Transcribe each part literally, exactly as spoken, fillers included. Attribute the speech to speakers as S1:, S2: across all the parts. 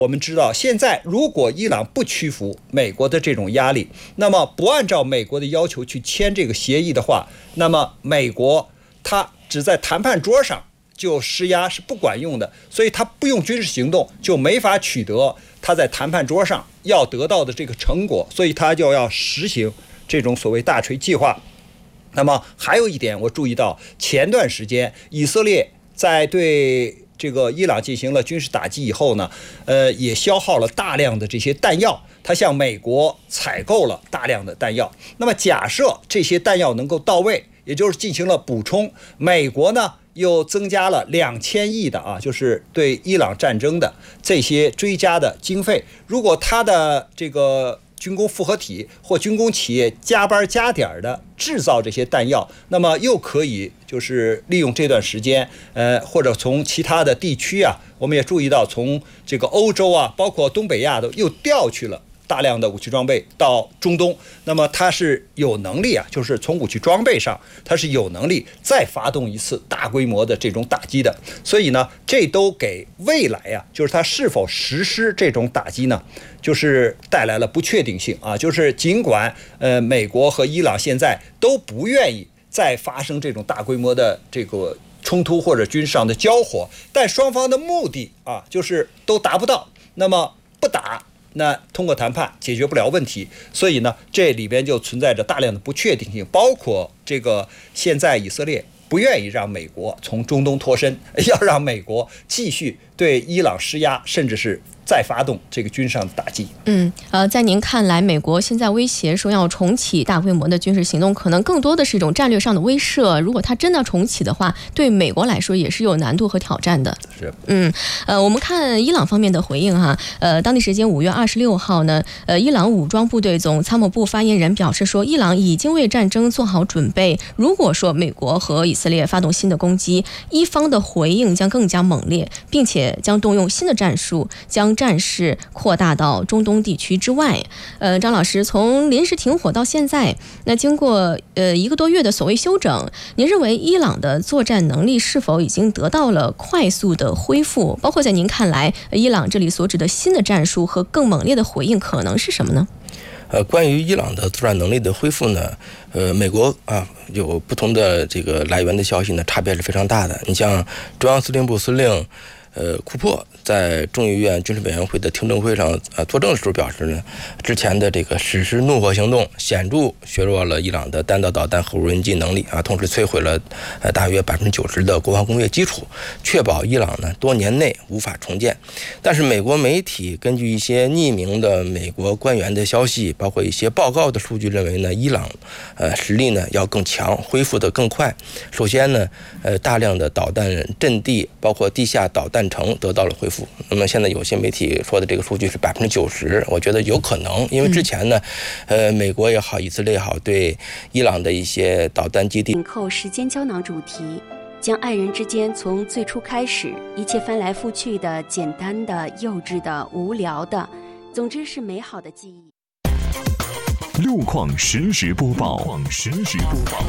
S1: 我们知道，现在如果伊朗不屈服美国的这种压力，那么不按照美国的要求去签这个协议的话，那么美国它只在谈判桌上就施压是不管用的，所以它不用军事行动就没法取得它在谈判桌上要得到的这个成果，所以它就要实行这种所谓大锤计划。那么还有一点，我注意到前段时间以色列在对这个伊朗进行了军事打击以后呢，呃，也消耗了大量的这些弹药，他向美国采购了大量的弹药。那么假设这些弹药能够到位，也就是进行了补充，美国呢又增加了两千亿的啊，就是对伊朗战争的这些追加的经费。如果他的这个军工复合体或军工企业加班加点的制造这些弹药，那么又可以就是利用这段时间，呃，或者从其他的地区啊，我们也注意到从这个欧洲啊，包括东北亚都又调去了大量的武器装备到中东，那么它是有能力啊，就是从武器装备上，它是有能力再发动一次大规模的这种打击的。所以呢，这都给未来啊，就是它是否实施这种打击呢，就是带来了不确定性啊。就是尽管呃美国和伊朗现在都不愿意再发生这种大规模的这个冲突或者军事上的交火，但双方的目的啊，就是都达不到。那么不打，那通过谈判解决不了问题，所以呢，这里边就存在着大量的不确定性，包括这个现在以色列不愿意让美国从中东脱身，要让美国继续对伊朗施压，甚至是再发动这个军事上的打击。
S2: 嗯，呃，在您看来，美国现在威胁说要重启大规模的军事行动，可能更多的是一种战略上的威慑。如果它真的重启的话，对美国来说也是有难度和挑战的。
S1: 是，
S2: 嗯，呃，我们看伊朗方面的回应哈，呃，当地时间五月二十六号呢，呃，伊朗武装部队总参谋部发言人表示说，伊朗已经为战争做好准备。如果说美国和以色列发动新的攻击，伊方的回应将更加猛烈，并且将动用新的战术，将战事扩大到中东地区之外。呃，张老师，从临时停火到现在，那经过呃一个多月的所谓休整，您认为伊朗的作战能力是否已经得到了快速的恢复？包括在您看来，伊朗这里所指的新的战术和更猛烈的回应可能是什么呢？
S3: 呃，关于伊朗的作战能力的恢复呢，呃，美国啊有不同的这个来源的消息呢，差别是非常大的。你像中央司令部司令呃库珀在众议院军事委员会的听证会上呃作证的时候表示呢，之前的这个实施怒火行动显著削弱了伊朗的弹道导弹和无人机能力啊，同时摧毁了呃大约百分之九十的国防工业基础，确保伊朗呢多年内无法重建。但是美国媒体根据一些匿名的美国官员的消息，包括一些报告的数据认为呢，伊朗呃实力呢要更强，恢复得更快。首先呢，呃大量的导弹阵地，包括地下导弹城得到了恢复。那么现在有些媒体说的这个数据是百分之九十，我觉得有可能，因为之前呢，呃，美国也好，以色列也好，对伊朗的一些导弹基地。
S4: 紧扣时间胶囊主题，将爱人之间从最初开始，一切翻来覆去的、简单的、幼稚的、无聊的，总之是美好的记忆。
S5: 路况实时播报，路况实时播报。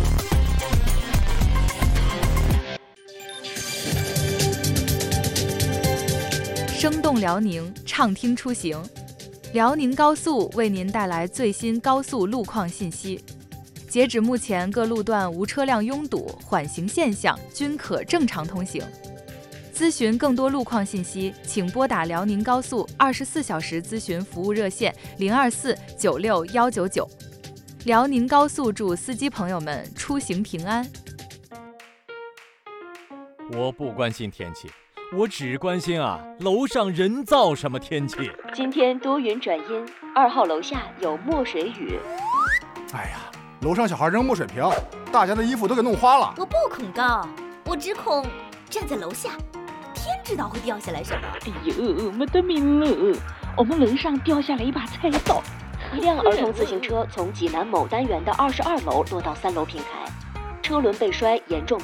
S6: 生动辽宁，畅听出行。辽宁高速为您带来最新高速路况信息。截止目前，各路段无车辆拥堵，缓行现象均可正常通行。咨询更多路况信息，请拨打辽宁高速二十四小时咨询服务热线零二四九六幺九九。辽宁高速祝司机朋友们出行平安。
S7: 我不关心天气。我只关心啊，楼上人造什么天气？
S8: 今天多云转阴，二号楼下有墨水雨。
S9: 哎呀，楼上小孩扔墨水瓶，大家的衣服都给弄花了。
S10: 我不恐高，我只恐站在楼下，天知道会掉下来什么。
S8: 哎呦，没得命了！我们楼上掉下来一把菜刀。一辆儿童自行车从济南某单元的二十二楼落到三楼平台，车轮被摔严重。